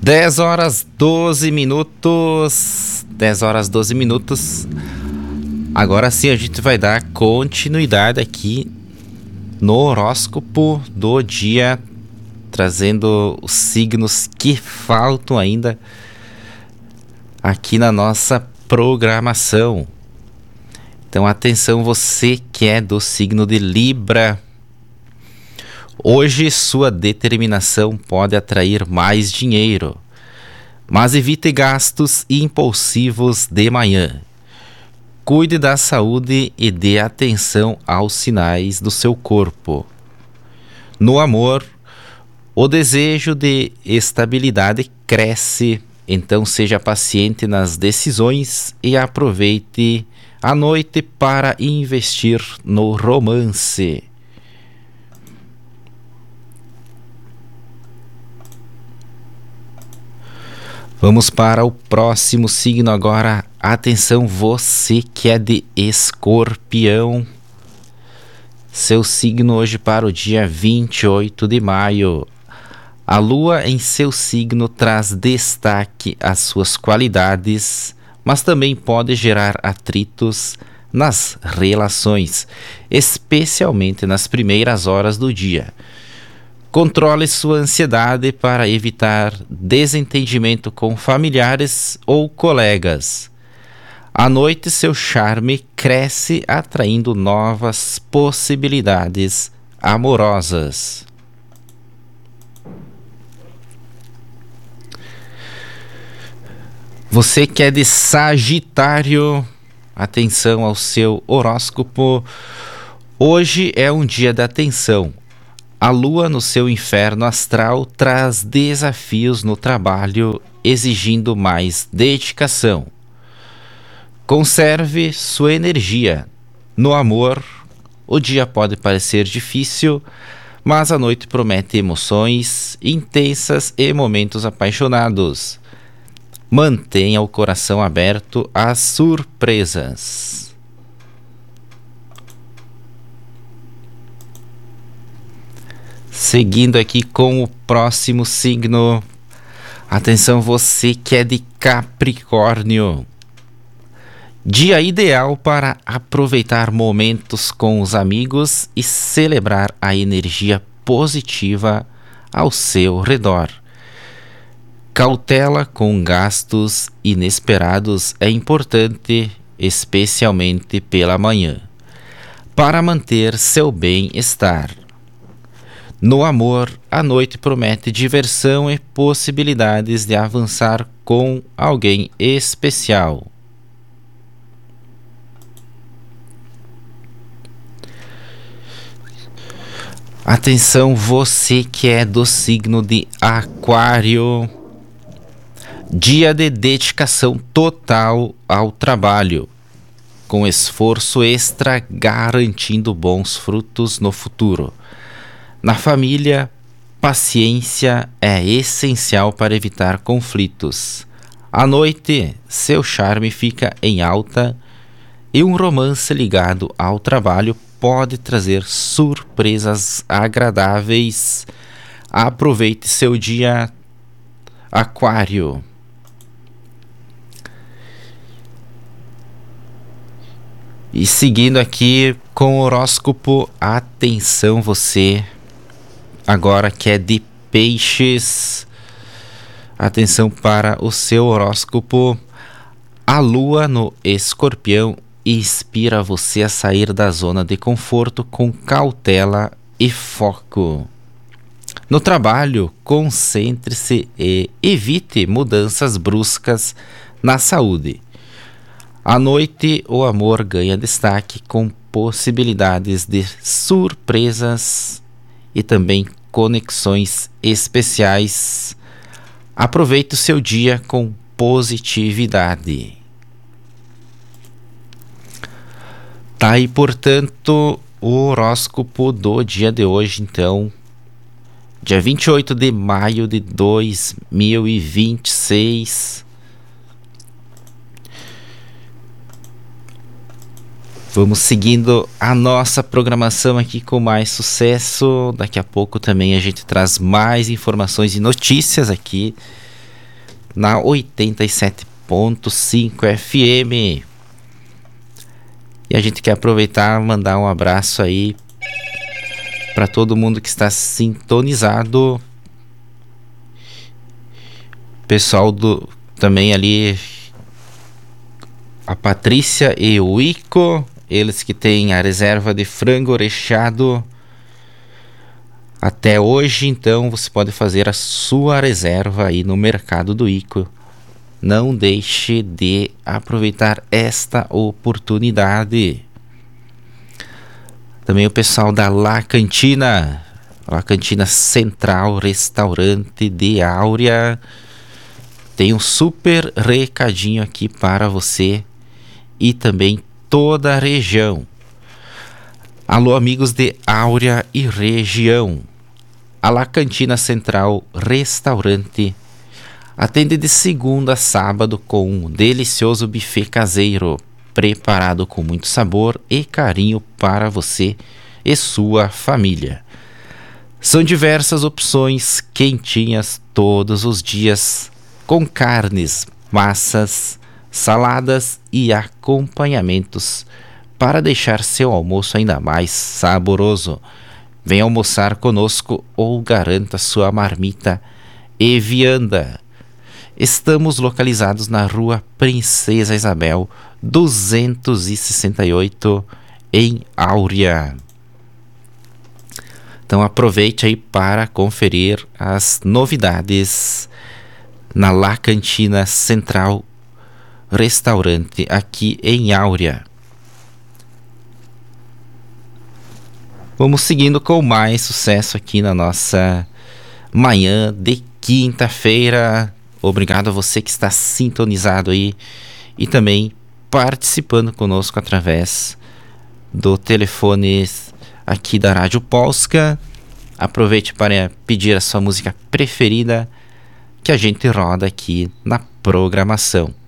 10 horas 12 minutos. 10 horas 12 minutos. Agora sim a gente vai dar continuidade aqui no horóscopo do dia, trazendo os signos que faltam ainda aqui na nossa programação. Então atenção, você que é do signo de Libra. Hoje sua determinação pode atrair mais dinheiro, mas evite gastos impulsivos de manhã. Cuide da saúde e dê atenção aos sinais do seu corpo. No amor, o desejo de estabilidade cresce, então seja paciente nas decisões e aproveite a noite para investir no romance. Vamos para o próximo signo agora. Atenção, você que é de Escorpião. Seu signo hoje para o dia 28 de maio. A lua em seu signo traz destaque às suas qualidades, mas também pode gerar atritos nas relações, especialmente nas primeiras horas do dia. Controle sua ansiedade para evitar desentendimento com familiares ou colegas. À noite, seu charme cresce, atraindo novas possibilidades amorosas. Você que é de Sagitário, atenção ao seu horóscopo. Hoje é um dia da atenção. A lua no seu inferno astral traz desafios no trabalho, exigindo mais dedicação. Conserve sua energia. No amor, o dia pode parecer difícil, mas a noite promete emoções intensas e momentos apaixonados. Mantenha o coração aberto às surpresas. Seguindo aqui com o próximo signo. Atenção, você que é de Capricórnio. Dia ideal para aproveitar momentos com os amigos e celebrar a energia positiva ao seu redor. Cautela com gastos inesperados é importante, especialmente pela manhã, para manter seu bem-estar. No amor, a noite promete diversão e possibilidades de avançar com alguém especial. Atenção, você que é do signo de Aquário. Dia de dedicação total ao trabalho, com esforço extra garantindo bons frutos no futuro. Na família, paciência é essencial para evitar conflitos. À noite, seu charme fica em alta e um romance ligado ao trabalho pode trazer surpresas agradáveis. Aproveite seu dia, Aquário. E seguindo aqui com o horóscopo, atenção você agora que é de Peixes. Atenção para o seu horóscopo. A lua no Escorpião inspira você a sair da zona de conforto com cautela e foco. No trabalho, concentre-se e evite mudanças bruscas na saúde. À noite, o amor ganha destaque com possibilidades de surpresas e também conexões especiais. Aproveite o seu dia com positividade. Tá aí, portanto, o horóscopo do dia de hoje, então, dia 28 de maio de 2026. Vamos seguindo a nossa programação aqui com mais sucesso. Daqui a pouco também a gente traz mais informações e notícias aqui na 87.5 FM. E a gente quer aproveitar e mandar um abraço aí para todo mundo que está sintonizado. Pessoal do também ali, a Patrícia e o Ico, eles que têm a reserva de frango recheado até hoje, então você pode fazer a sua reserva aí no mercado do Ico. Não deixe de aproveitar esta oportunidade. Também o pessoal da La Cantina Central, restaurante de Áurea, tem um super recadinho aqui para você e também toda a região. Alô, amigos de Áurea e região. A La Cantina Central Restaurante atende de segunda a sábado com um delicioso buffet caseiro, preparado com muito sabor e carinho para você e sua família. São diversas opções quentinhas todos os dias, com carnes, massas, saladas e acompanhamentos para deixar seu almoço ainda mais saboroso. Venha almoçar conosco ou garanta sua marmita e vianda. Estamos localizados na Rua Princesa Isabel, 268, em Áurea. Então aproveite aí para conferir as novidades na La Cantina Central Restaurante aqui em Áurea. Vamos seguindo com mais sucesso aqui na nossa manhã de quinta-feira. Obrigado a você que está sintonizado aí e também participando conosco através do telefone aqui da Rádio Polska. Aproveite para pedir a sua música preferida que a gente roda aqui na programação.